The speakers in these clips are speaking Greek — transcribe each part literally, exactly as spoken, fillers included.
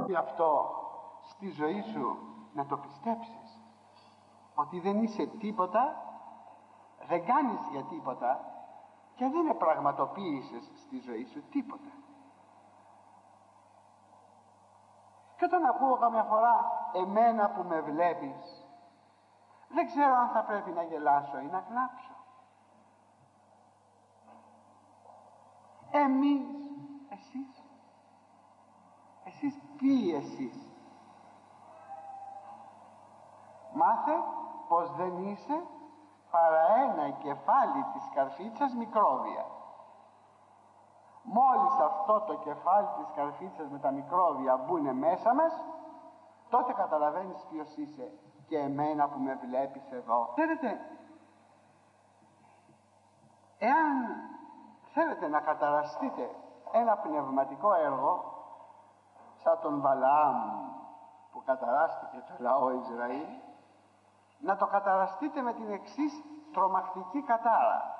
Γι' αυτό στη ζωή σου να το πιστέψεις, ότι δεν είσαι τίποτα, δεν κάνεις για τίποτα και δεν επραγματοποίησες στη ζωή σου τίποτα. Και όταν ακούω καμιά φορά εμένα που με βλέπεις, δεν ξέρω αν θα πρέπει να γελάσω ή να κλάψω. Εμείς, εσείς, εσείς ποιοι εσείς? Μάθε πως δεν είσαι παρά ένα κεφάλι της καρφίτσας μικρόβια. Μόλις αυτό το κεφάλι της καρφίτσας με τα μικρόβια μπουνε μέσα μας, τότε καταλαβαίνεις ποιος είσαι. Και εμένα που με βλέπεις εδώ, ξέρετε, εάν θέλετε να καταραστείτε ένα πνευματικό έργο σαν τον Βαλαάμ που καταράστηκε το λαό Ισραήλ, να το καταραστείτε με την εξής τρομακτική κατάρα: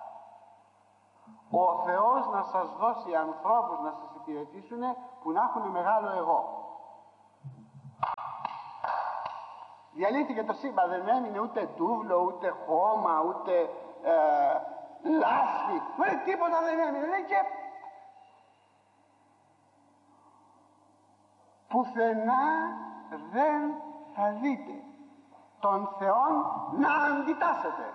ο Θεός να σας δώσει ανθρώπους να σας υπηρετήσουν που να έχουν μεγάλο εγώ. Διαλύθηκε το σύμπαν, δεν έμεινε ούτε τούβλο, ούτε χώμα, ούτε ε, λάσπη, ούτε τίποτα δεν έμεινε. Λέει και πουθενά δεν θα δείτε τον Θεόν να αντιτάσσεται,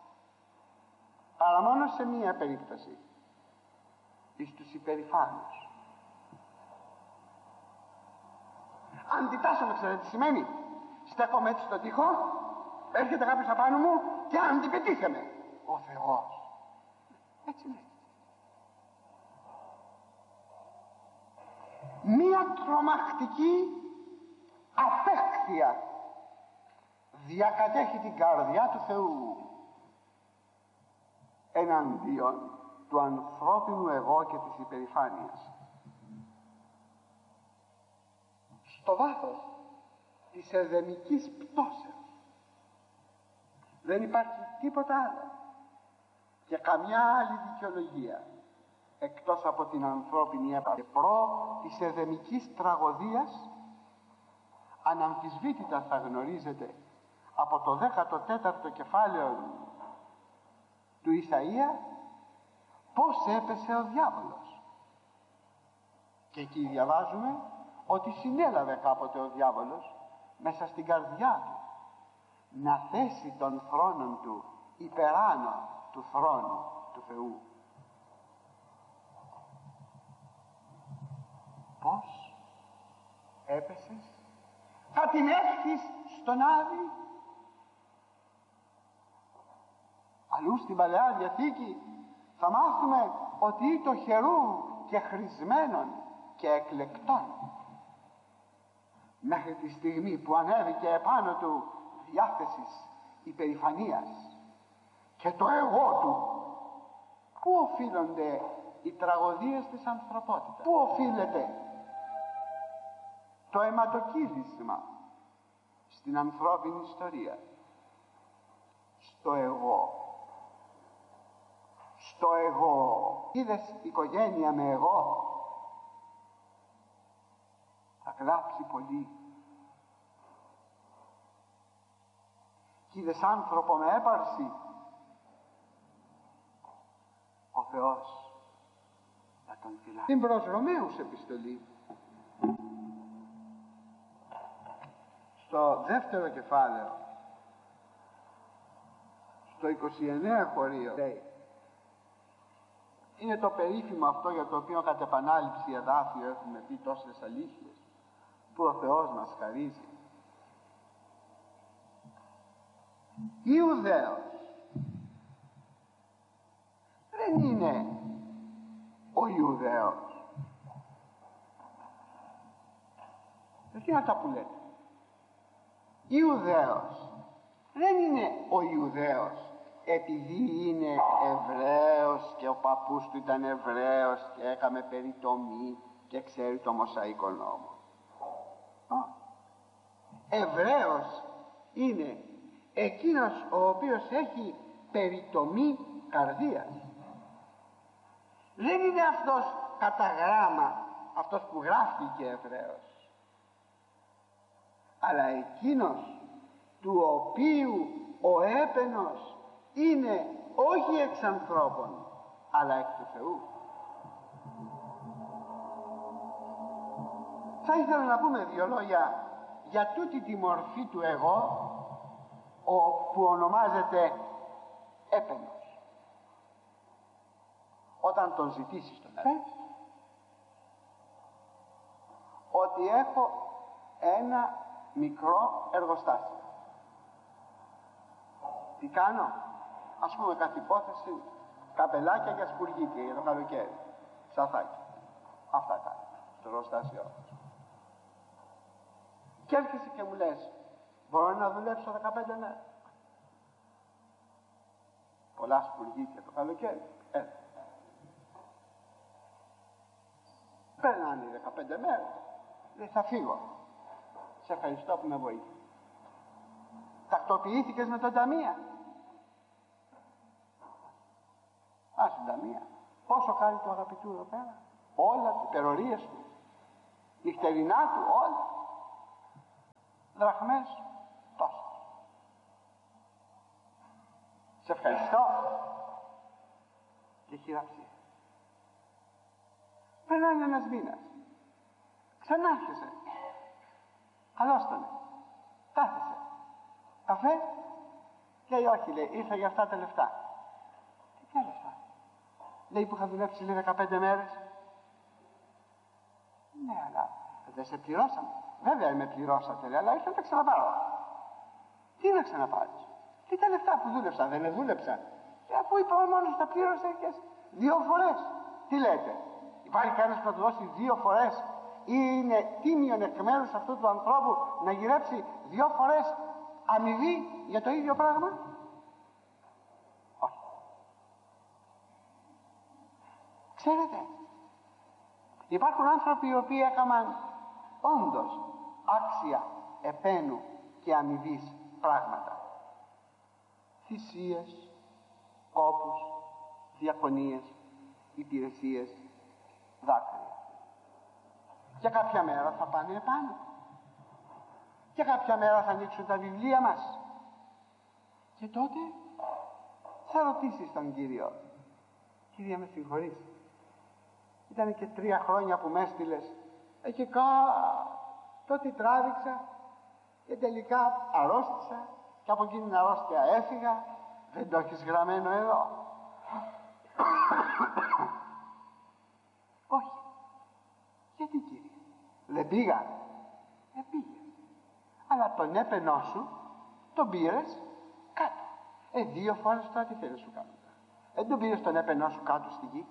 παρά μόνο σε μία περίπτωση, εις τους υπερηφάνους. Αντιτάσσομαι, ξέρετε τι σημαίνει? Στέκομαι έτσι στον τοίχο, έρχεται κάποιος απάνω μου και αντιπετύχαμε. Ο Θεός. Έτσι λέει. Μία τρομακτική απέκτεια διακατέχει την καρδιά του Θεού εναντίον του ανθρώπινου εγώ και της υπερηφάνειας. Στο βάθος της εδεμικής πτώσεως δεν υπάρχει τίποτα άλλο και καμιά άλλη δικαιολογία εκτός από την ανθρώπινη έπαρξη. Προ της εδεμικής τραγωδίας αναμφισβήτητα θα γνωρίζετε από το δέκατο τέταρτο κεφάλαιο του Ισαΐα πώς έπεσε ο διάβολος, και εκεί διαβάζουμε ότι συνέλαβε κάποτε ο διάβολος μέσα στην καρδιά του να θέσει τον θρόνο του υπεράνω του θρόνου του Θεού. Πώς έπεσες? Θα την έχεις στον Άδη? Αλλού στην Παλαιά Διαθήκη θα μάθουμε ότι ήταν χερού και χρησμένων και εκλεκτών, μέχρι τη στιγμή που ανέβηκε επάνω του διάθεσης υπερηφανίας και το εγώ του. Πού οφείλονται οι τραγωδίες της ανθρωπότητας? Πού οφείλεται το αιματοκύλισμα στην ανθρώπινη ιστορία? Στο εγώ. Στο εγώ. Είδες οικογένεια με εγώ, θα κλάψει πολύ. Είδες άνθρωπο με έπαρση, ο Θεός θα τον φυλάξει. Στην προς Ρωμαίους επιστολή, στο δεύτερο κεφάλαιο, στο είκοσι εννέα χωρίο, λέει, είναι το περίφημο αυτό για το οποίο κατ' επανάληψη εδάφιο έχουμε πει τόσες αλήθειες που ο Θεός μας χαρίζει. Ιουδαίος δεν είναι ο Ιουδαίος. Τι είναι αυτά που λέτε? Ιουδαίος δεν είναι ο Ιουδαίος επειδή είναι Εβραίος και ο παππούς του ήταν Εβραίος και έκαμε περιτομή και ξέρει το Μωσαϊκό νόμο. Εβραίος είναι εκείνος ο οποίος έχει περιτομή καρδίας. Δεν είναι αυτός κατά γράμμα, αυτός που γράφτηκε Εβραίος. αλλά εκείνος του οποίου ο έπαινος είναι όχι εξ ανθρώπων, αλλά εκ του Θεού. Θα ήθελα να πούμε δύο λόγια για τούτη τη μορφή του εγώ που ονομάζεται έπαινος. Όταν τον ζητήσεις τον πες ότι έχω ένα μικρό εργοστάσιο. Τι κάνω? Ας πούμε κατ' υπόθεση καπελάκια για σπουργίτια για το καλοκαίρι, σαθάκι. Αυτά κάνω στο εργοστάσιο. Και έρχεσαι και μου λες, μπορώ να δουλέψω δεκαπέντε μέρες? Πολλά σπουργίτια το καλοκαίρι. Ε. Περνάνε οι δεκαπέντε μέρες. Λέει, θα φύγω. Σε ευχαριστώ που με βοήθησε. Τακτοποιήθηκες με τον ταμεία? Α, στην ταμεία. Πόσο κάνει το αγαπητού εδώ πέρα? Όλα τις υπερορίες του, νυχτερινά του, όλα. Δραχμές, τόσο. Σε ευχαριστώ. Και χειραψία. Περνάει ένας μήνας. Ξανάρχισε. Καλώς τον. Κάθισε. Καφέ? Λέει όχι, λέει, ήρθα για αυτά τα λεφτά. Τι ποια λεφτά? Λέει που είχα δουλέψει λέει δεκαπέντε μέρες. Ναι, αλλά δεν σε πληρώσαμε. Βέβαια με πληρώσατε, λέει, αλλά ήρθα να τα ξαναπάρω. Τι να ξαναπάρεις? Τι τα λεφτά που δούλεψα, δεν δούλεψα? Και αφού είπαμε μόνος τα πλήρωσε και δύο φορές. Τι λέτε? Υπάρχει κανένας που να του δώσει δύο φορές? Ή είναι τίμιον εκ μέρους αυτού του ανθρώπου να γυρέψει δύο φορές αμοιβή για το ίδιο πράγμα? Όχι. Ξέρετε, υπάρχουν άνθρωποι οι οποίοι έκαναν όντως άξια επένου και αμοιβής πράγματα. Θυσίες, κόπους, διακονίες, υπηρεσίες, δάκρυα. Και κάποια μέρα θα πάνε επάνω. Και κάποια μέρα θα ανοίξουν τα βιβλία μας. Και τότε θα ρωτήσεις τον Κύριο, Κύριε με συγχωρείς, ήταν και τρία χρόνια που με έστειλες, ε, και κα... τότε τράβηξα και τελικά αρρώστησα και από εκείνη την αρρώστια έφυγα. Δεν το έχεις γραμμένο εδώ? Όχι. Γιατί, Κύριε? Δεν πήγα? Δεν πήγε. Αλλά τον έπαινό σου τον πήρες κάτω. Ε, δύο φορές τώρα τι θέλεις να σου κάνω? Δεν τον πήρες τον έπαινό σου κάτω στη γη?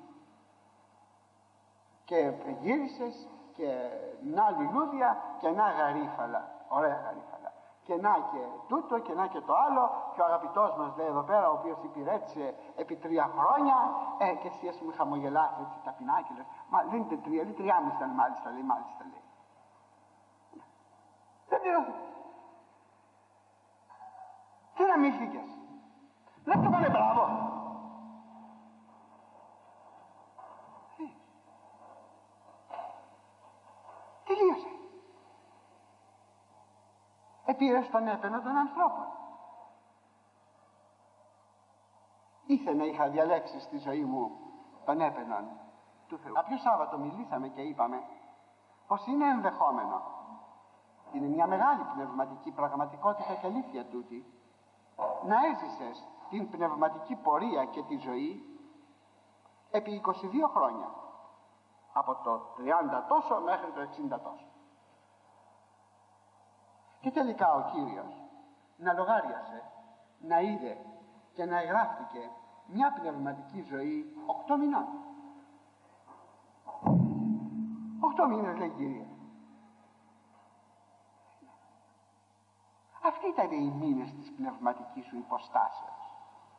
Και γύρισες και να λουλούδια και να γαρίφαλα, ωραία γαρίφαλα, και να και τούτο και να και το άλλο, και ο αγαπητός μας λέει εδώ πέρα, ο οποίος υπηρέτησε επί τρία χρόνια, ε, και εσύ ας μου χαμογελάς έτσι ταπεινά και λες, μα δεν είναι τρία, λέει τριάμιση ήταν μάλιστα, λέει, μάλιστα λέει. Δεν πληρώθηκες. Τι να μην φύγες? Δεν το πάνε μπράβο? Τελείωσε. Επήρες τον έπαινο των ανθρώπων. Ήθε να είχα διαλέξει στη ζωή μου τον έπαινον του Θεού. Κάποιο Σάββατο μιλήσαμε και είπαμε πως είναι ενδεχόμενο, είναι μια μεγάλη πνευματική πραγματικότητα και αλήθεια τούτη, να έζησες την πνευματική πορεία και τη ζωή επί είκοσι δύο χρόνια, από το τριάντα τόσο μέχρι το εξήντα τόσο, και τελικά ο Κύριος να λογάριασε, να είδε και να εγγράφτηκε μια πνευματική ζωή οκτώ μηνών. Οκτώ μήνες, λέει, Κύριε. Αυτοί ήταν οι μήνες της πνευματικής σου υποστάσεως.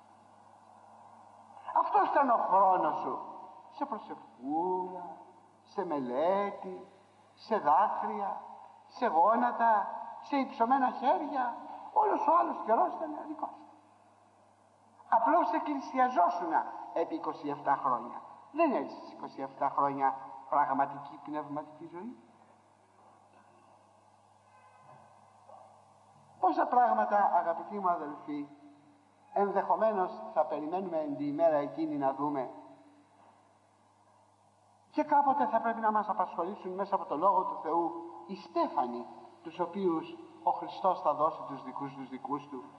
Αυτός ήταν ο χρόνος σου σε προσευχούλα, σε μελέτη, σε δάκρυα, σε γόνατα, σε υψωμένα χέρια. Όλος ο άλλος καιρός ήταν δικός σου. Απλώς εκκλησιαζόσουνα επί είκοσι επτά χρόνια. Δεν έζησες είκοσι επτά χρόνια πραγματική πνευματική ζωή. Πόσα πράγματα, αγαπητοί μου αδελφοί, ενδεχομένως θα περιμένουμε την ημέρα εκείνη να δούμε και κάποτε θα πρέπει να μας απασχολήσουν μέσα από το Λόγο του Θεού οι στέφανοι, τους οποίους ο Χριστός θα δώσει τους δικούς τους δικούς του.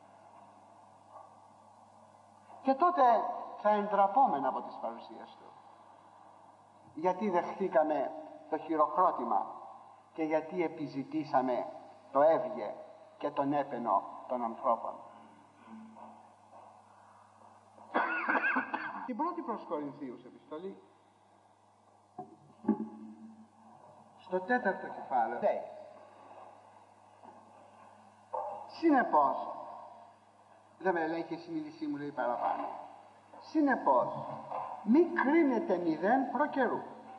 Και τότε θα εντραπόμεν από τις παρουσίες του, γιατί δεχτήκαμε το χειροκρότημα και γιατί επιζητήσαμε το έβγε και τον έπαινο των ανθρώπων. Την πρώτη προς Κορινθίους επιστολή, στο τέταρτο κεφάλαιο, λέει: συνεπώς, δεν με λέει και η συνείδησή μου, λέει παραπάνω, συνεπώς μη κρίνετε μηδέν προκαιρού,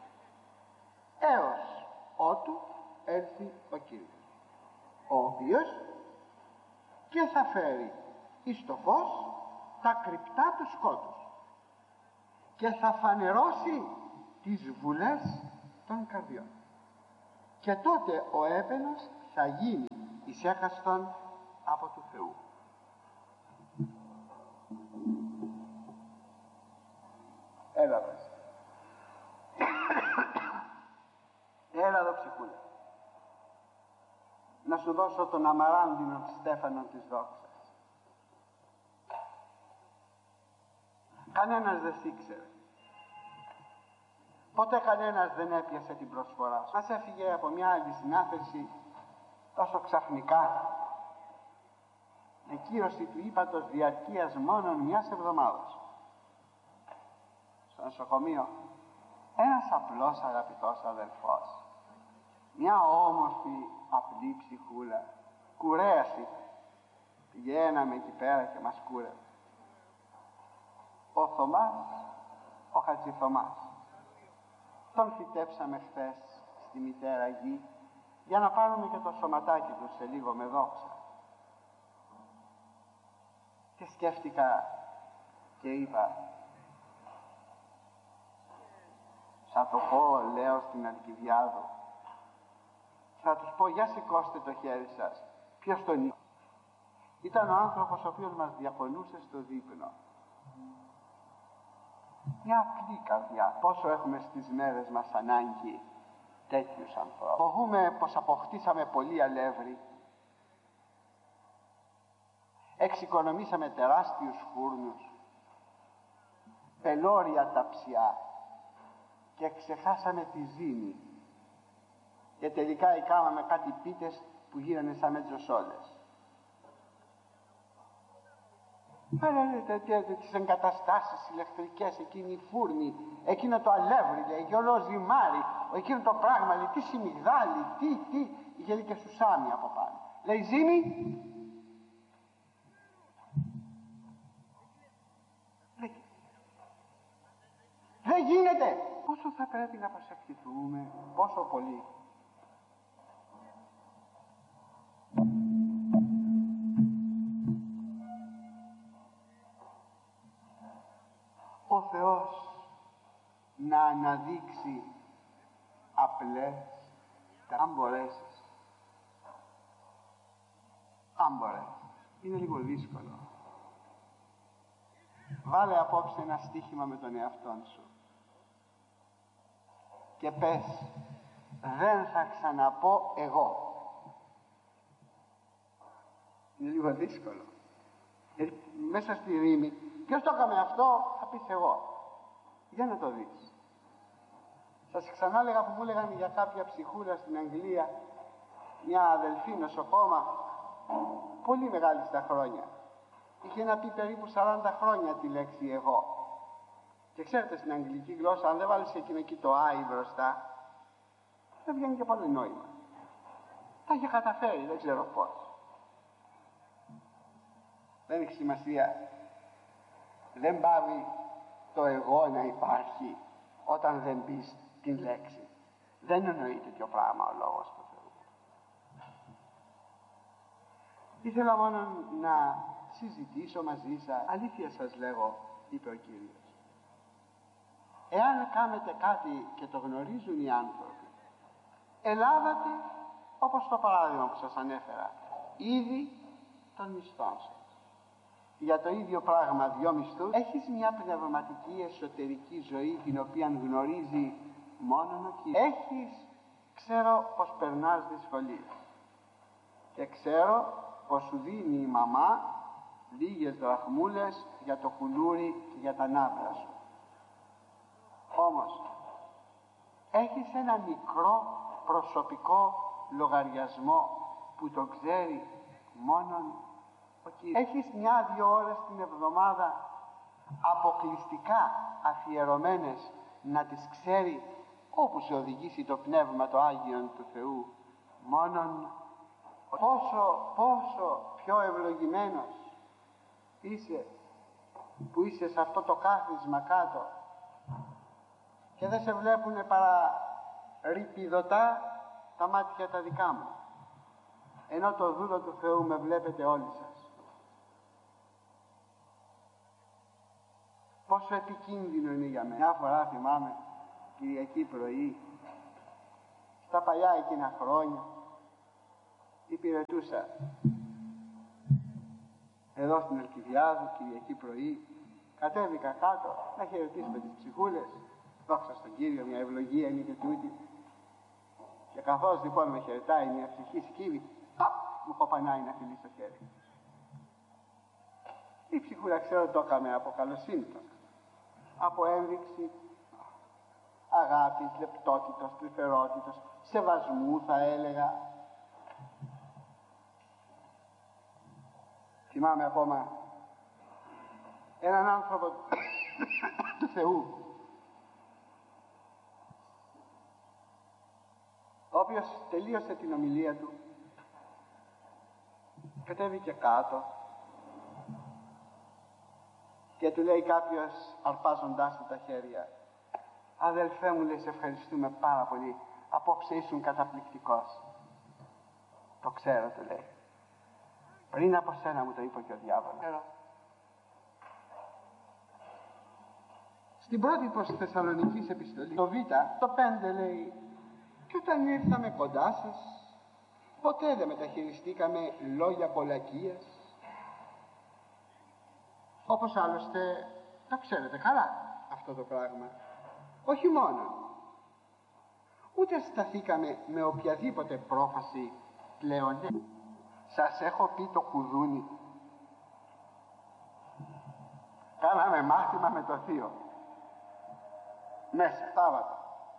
έως ότου έρθει ο Κύριος, ο οποίος και θα φέρει εις το φως τα κρυπτά του σκότους και θα φανερώσει τις βουλές των καρδιών, και τότε ο έπαινος θα γίνει εισέχαστον από του Θεού. Έλα δες. Έλα εδώ ψυχούλα, να σου δώσω τον αμαράντινο στέφανο της δόξας. Κανένας δεν σ' ήξερε, ποτέ κανένας δεν έπιασε την προσφορά σου. Μας έφυγε από μια άλλη συνάθεση τόσο ξαφνικά, με κύρωση του ύπατος διαρκείας μόνον μιας εβδομάδας. Στο νοσοκομείο ένας απλός αγαπητός αδελφός, μια όμορφη απλή ψυχούλα, κουρέαση, πηγαίναμε εκεί πέρα και μας κούρευε. Ο Θωμάς, ο Χατζηθωμάς, τον φυτέψαμε χθες στη Μητέρα Γη για να πάρουμε και το σωματάκι του σε λίγο με δόξα. Και σκέφτηκα και είπα, θα το πω, λέω στην Αλκιβιάδο, θα τους πω, για σηκώστε το χέρι σας, ποιος τον είπε. Ήταν ο άνθρωπος ο οποίος μας διακονούσε στο δείπνο. Μια απλή καρδιά. Πόσο έχουμε στις μέρες μας ανάγκη τέτοιους ανθρώπους. Φοβούμαι πως αποκτήσαμε πολύ αλεύρι, εξοικονομήσαμε τεράστιους φούρνους, πελώρια ταψιά και ξεχάσαμε τη ζύμη και τελικά εκάμαμε κάτι πίτες που γίνανε σαν μετζοσόλες. Φαίνεται τις εγκαταστάσεις ηλεκτρικές, εκείνη η φούρνη, εκείνο το αλεύρι, λέει, και όλο ζυμάρι, εκείνο το πράγμα, λέει, τι σιμιγδάλι, τι, τι, είχε λέει και σουσάμι από πάνω. Λέει, ζύμη, λέει, δεν γίνεται. Πόσο θα πρέπει να προσευχηθούμε, πόσο πολύ. Ο Θεός να αναδείξει απλές, αν μπορέσεις, αν μπορέσεις. Είναι λίγο δύσκολο. Βάλε απόψε ένα στοίχημα με τον εαυτόν σου και πες, δεν θα ξαναπώ εγώ. Είναι λίγο δύσκολο. Γιατί μέσα στη ρήμη, ποιος το έκαμε αυτό, θα πεις εγώ. Για να το δεις. Σας ξανά έλεγα που μου έλεγαν για κάποια ψυχούλα στην Αγγλία, μια αδελφή νοσοκόμα, πολύ μεγάλη στα χρόνια. Είχε να πει περίπου σαράντα χρόνια τη λέξη εγώ. Και ξέρετε, στην αγγλική γλώσσα, αν δεν βάλεις εκείνο εκεί το I μπροστά, δεν βγαίνει και πολύ νόημα. Τα είχε καταφέρει, δεν ξέρω πώς. Δεν έχει σημασία. Δεν πάβει το εγώ να υπάρχει όταν δεν πεις την λέξη. Δεν εννοεί τέτοιο πράγμα ο Λόγος του Θεού. Ήθελα μόνο να συζητήσω μαζί σας. Αλήθεια σας λέγω, είπε ο Κύριος, εάν κάνετε κάτι και το γνωρίζουν οι άνθρωποι, ελάβατε, όπως το παράδειγμα που σας ανέφερα, ήδη των μισθών σας. Για το ίδιο πράγμα δυο μισθούς έχεις μια πνευματική εσωτερική ζωή την οποία γνωρίζει μόνον ο Κύριος. Έχεις, ξέρω πως περνάς δυσκολίες και ξέρω πως σου δίνει η μαμά λίγες δραχμούλες για το κουλούρι και για τα ναύρα σου. Όμως έχεις ένα μικρό προσωπικό λογαριασμό που το ξέρει μόνον ο Κύριος. Έχεις μια-δυο ώρες την εβδομάδα αποκλειστικά αφιερωμένες να τις ξέρει όπου σε οδηγήσει το Πνεύμα το Άγιον του Θεού μόνον. Πόσο, πόσο πιο ευλογημένος είσαι που είσαι σε αυτό το κάθισμα κάτω και δεν σε βλέπουνε παρά ρηπιδωτά τα μάτια τα δικά μου, ενώ το δούλο του Θεού με βλέπετε όλοι σας. Πόσο επικίνδυνο είναι για μένα. Μια φορά θυμάμαι Κυριακή πρωί, στα παλιά εκείνα χρόνια, υπηρετούσα εδώ στην Αλκιβιάδου Κυριακή πρωί, κατέβηκα κάτω να χαιρετήσουμε τις ψυχούλες, δόξα στον Κύριο, μια ευλογία είναι και τούτη. Και καθώς λοιπόν με χαιρετάει μια ψυχή σκύβη, μου κοπανάει να φιλήσει το χέρι. Η ψυχούλα ξέρω το έκαμε από καλοσύνη, από ένδειξη αγάπης, λεπτότητος, τρυφερότητος, σεβασμού θα έλεγα. Θυμάμαι ακόμα έναν άνθρωπο του Θεού, ο οποίος τελείωσε την ομιλία του, κατέβηκε κάτω και του λέει κάποιος αρπάζοντάς του τα χέρια, αδελφέ μου, λέει, σε ευχαριστούμε πάρα πολύ, απόψε ήσουν καταπληκτικός. Το ξέρω, του λέει, πριν από σένα μου το είπε και ο διάβολος. Στην πρώτη προς Θεσσαλονικής επιστολή, το Β, το πέντε λέει, και όταν ήρθαμε κοντά σας, ποτέ δεν μεταχειριστήκαμε λόγια κολακίας, όπως άλλωστε το ξέρετε καλά αυτό το πράγμα. Όχι μόνο, ούτε σταθήκαμε με οποιαδήποτε πρόφαση πλέον. Σας έχω πει το κουδούνι. Κάναμε μάθημα με το θείο μέσα Σάββατο.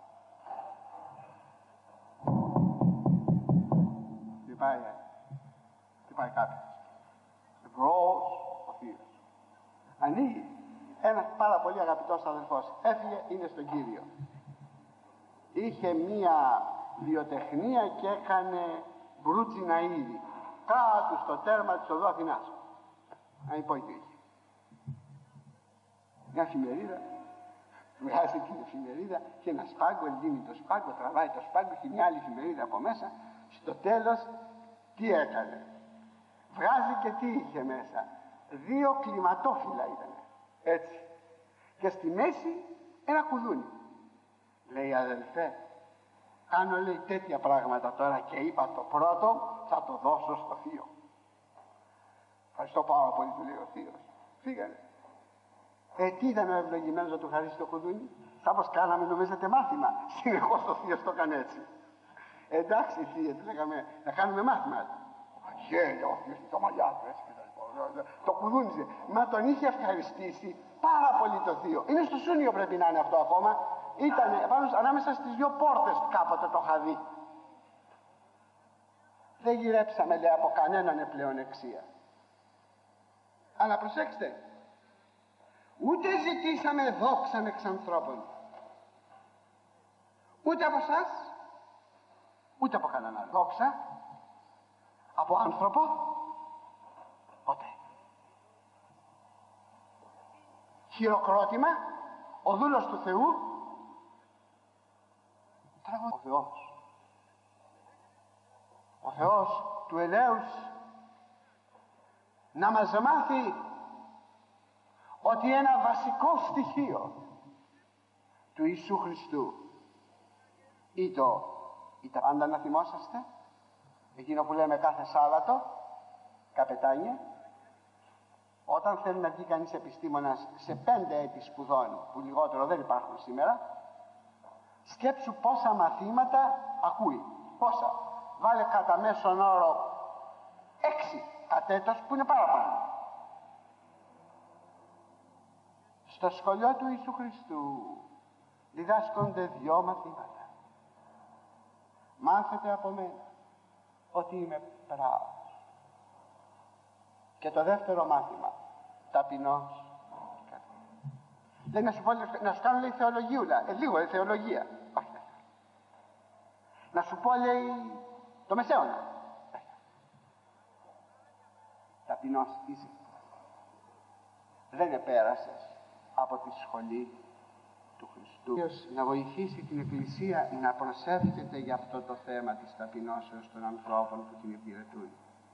Τι πάει, ε? Τι πάει κάποιος. Ευρώς ο θείος. Ανοίγει. Ένας πάρα πολύ αγαπητός αδελφός. Έφυγε, είναι στον Κύριο. Είχε μία βιοτεχνία και έκανε μπρούτσινα είδη. Κάτω στο τέρμα της οδού Αθηνάς. Να πω τι είχε. Μια εφημερίδα, βγάζει την εφημερίδα και ένα σπάγκο, λύνει το σπάγκο, τραβάει το σπάγκο, έχει μια άλλη εφημερίδα από μέσα. Στο τέλος τι έκανε. Βγάζει και τι είχε μέσα. Δύο κλιματόφυλλα ήταν. Έτσι. Και στη μέση ένα κουδούνι. Λέει, αδελφέ, κάνω, λέει, τέτοια πράγματα τώρα και είπα το πρώτο θα το δώσω στο θείο. Ευχαριστώ πάρα πολύ, του λέει ο θείος. Φύγανε. Ε, τι ήταν ο ευλογημένος να του χαρίσει το κουδούνι. Κάπως κάναμε, νομίζετε, μάθημα. Συνεχώς το θείος το έκανε έτσι. Ε, εντάξει, θεία, του λέγαμε να κάνουμε μάθημα. Χέρια, ο θείος, το μαλλιά του, έτσι και τα λοιπά. Το κουδούνιζε. Μα τον είχε ευχαριστήσει πάρα πολύ το θείο. Είναι στο Σούνιο, πρέπει να είναι αυτό ακόμα. Ήτανε πάνω, ανάμεσα στις δύο πόρτες κάποτε το είχα δει. Δεν γυρέψαμε, λέει, από κανέναν πλεονεξία. Αλλά προσέξτε, ούτε ζητήσαμε δόξαν εξ ανθρώπων, ούτε από εσάς, ούτε από κανέναν άλλο. Δόξα από άνθρωπο ποτέ. Χειροκρότημα ο δούλος του Θεού τραγωδεί. Ο Θεός ο Θεός του ελέους να μας μάθει ότι ένα βασικό στοιχείο του Ιησού Χριστού ή το, ή τα πάντα να θυμόσαστε εκείνο που λέμε κάθε Σάββατο, Καπετάνιε, όταν θέλει να βγει κανείς επιστήμονας σε πέντε έτη σπουδών, που λιγότερο δεν υπάρχουν σήμερα, σκέψου πόσα μαθήματα ακούει. Πόσα. Βάλε κατά μέσον όρο έξι κατέτος, που είναι πάρα πολύ. Στο σχολείο του Ιησού Χριστού διδάσκονται δυο μαθήματα. Μάθετε από μένα ότι είμαι πράος. Και το δεύτερο μάθημα, ταπεινός. Λέει να σου, πω, να σου κάνω, λέει, θεολογίουλα. Ε, λίγο, ε, θεολογία. Όχι, δεν θέλω. Να σου πω, λέει, το μεσαίωνα. Ταπεινός είσαι. Δεν επέρασες από τη σχολή του Χριστού. Να βοηθήσει την Εκκλησία να προσεύχεται για αυτό το θέμα της ταπεινώσεως των ανθρώπων που την υπηρετούν.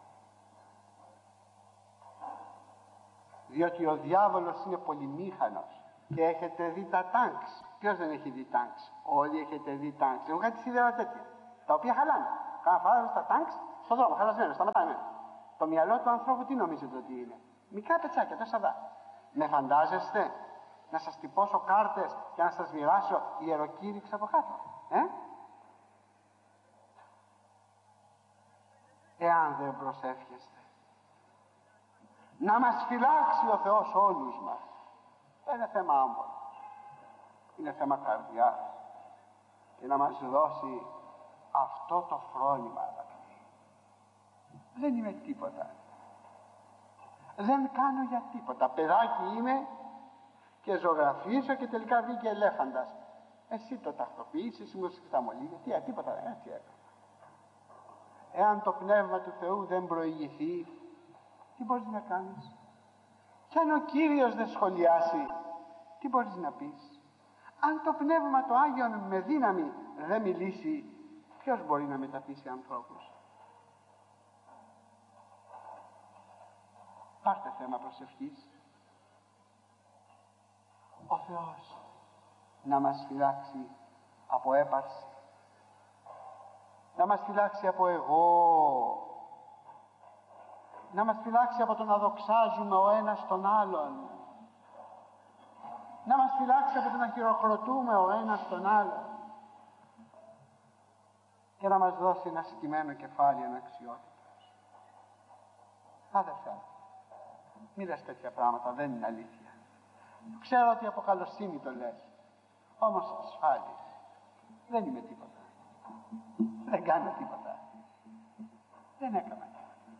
Διότι ο διάβολος είναι πολυμήχανος και έχετε δει τα τάγκς. Ποιος δεν έχει δει τάγκς? Όλοι έχετε δει τάγκς. Έχω κάτι σίδερα τέτοια, τα οποία χαλάνε. Κάνα φορά στα τάγκς στον δρόμο, χαλασμένο, σταματάνε. Το μυαλό του ανθρώπου τι νομίζετε ότι είναι? Μικρά πετσάκια, τόσα δά. Με φαντάζεστε να σας τυπώσω κάρτες και να σας μοιράσω ιεροκήρυξη από κάτω? Ε? Εάν δεν προσεύχεστε, να μας φυλάξει ο Θεός όλους μας. Δεν είναι θέμα άμπολα, είναι θέμα καρδιάς, και να μας δώσει αυτό το φρόνημα, αγαπητοί. Δεν είμαι τίποτα, δεν κάνω για τίποτα. Παιδάκι είμαι και ζωγραφίζω και τελικά βγήκε ελέφαντας. Εσύ το τακτοποιήσεις, εσύ μου τα μολύγια. Τι, α, τίποτα δεν, έτσι έκανα. Εάν το Πνεύμα του Θεού δεν προηγηθεί, τι μπορείς να κάνεις? Και αν ο Κύριος δεν σχολιάσει, τι μπορείς να πεις? Αν το Πνεύμα το Άγιο με δύναμη δεν μιλήσει, ποιος μπορεί να μεταπίσει ανθρώπους? Πάρτε θέμα προσευχής. Ο Θεός να μας φυλάξει από έπαρση, να μας φυλάξει από εγώ, να μας φυλάξει από το να δοξάζουμε ο ένας τον άλλον, να μας φυλάξει από το να χειροκροτούμε ο ένας τον άλλον, και να μας δώσει ένα συγκεκριμένο κεφάλι αναξιότητας. Αδερφέ, μη λες τέτοια πράγματα, δεν είναι αλήθεια. Ξέρω ότι από καλοσύνη το λες, όμως ασφάλεις. Δεν είμαι τίποτα, δεν κάνω τίποτα, δεν έκανα τίποτα.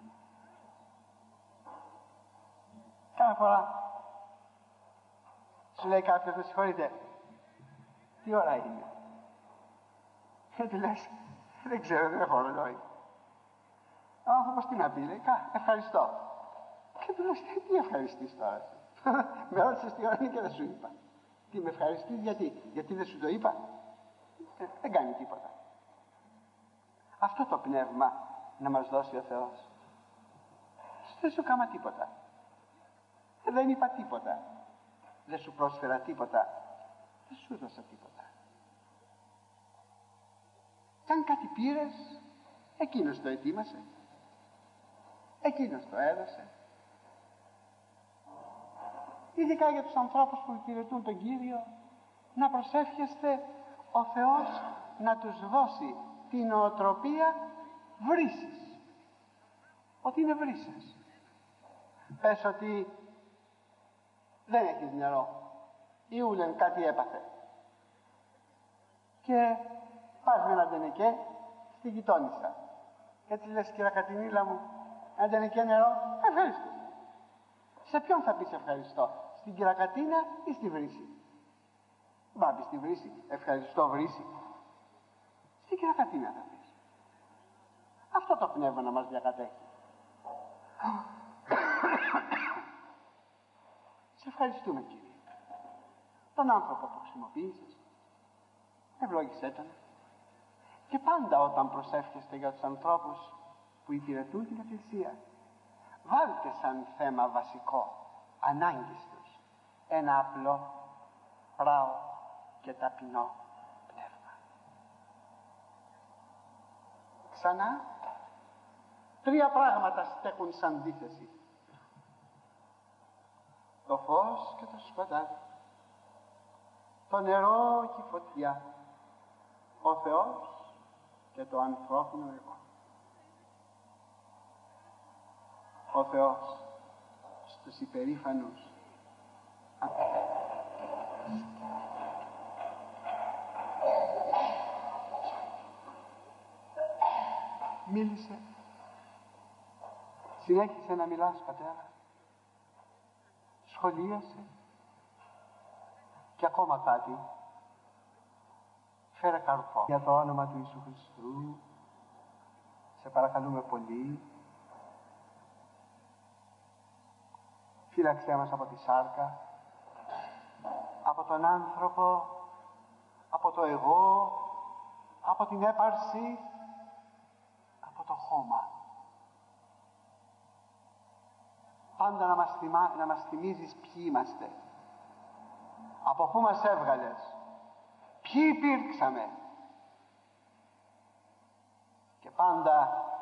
Κάνα φορά σου λέει κάποιος, με συγχωρείτε, τι ώρα είναι? Και του λες, δεν ξέρω, δεν έχω ρολόι. Ο άνθρωπος τι να πει? Λέει, κα, ευχαριστώ. Και του λες, τι ευχαριστείς τώρα? Με ρώτησες τι ώρα είναι και δεν σου είπα. Τι με ευχαριστείς? Γιατί? Γιατί δεν σου το είπα? Ε, δεν κάνει τίποτα. Αυτό το πνεύμα να μας δώσει ο Θεός. Δεν σου κάμα τίποτα, δεν είπα τίποτα, δεν σου πρόσφερα τίποτα, δεν σου έδωσα τίποτα. Κι αν κάτι πήρες, εκείνος το ετοίμασε, εκείνος το έδωσε. Ειδικά για τους ανθρώπους που υπηρετούν τον Κύριο, να προσεύχεστε ο Θεός να τους δώσει την νοοτροπία βρύσης, ότι είναι βρύσες. Πες ότι δεν έχεις νερό, ή ούλεν κάτι έπαθε, και πας με ένα ντενεκέ στη γειτόνισσα και έτσι λες, κυρία Κατινίλα μου, ένα ντενεκέ νερό? Ευχαριστώ. Σε ποιον θα πεις ευχαριστώ, στην κυρακατίνα ή στη βρύση? Δεν θα πεις στη βρύση, ευχαριστώ βρύση. Στην κυρακατίνα θα πεις. Αυτό το πνεύμα να μας διακατέχει. Σε ευχαριστούμε, Κύριε, τον άνθρωπο που χρησιμοποίησες, ευλόγησέ τον. Και πάντα όταν προσεύχεστε για τους ανθρώπους που υπηρετούν την Εκκλησία, βάλτε σαν θέμα βασικό, ανάγκης τους, ένα απλό, πράο και ταπεινό πνεύμα. Ξανά, Τρία πράγματα στέκουν σαν αντίθεση. Το φως και το σκοτάδι. Το νερό και η φωτιά. Ο Θεός και το ανθρώπινο εγώ. Ο Θεός στους υπερήφανους μίλησε. Συνέχισε να μιλάς, πατέρα. Σχολίασε. Και ακόμα κάτι. Φέρε καρπό. Για το όνομα του Ιησού Χριστού, σε παρακαλούμε πολύ, φύλαξέ μας από τη σάρκα, από τον άνθρωπο, από το εγώ, από την έπαρση, από το χώμα. Πάντα να μας, θυμά, να μας θυμίζεις ποιοι είμαστε, από πού μας έβγαλες, ποιοι υπήρξαμε, και πάντα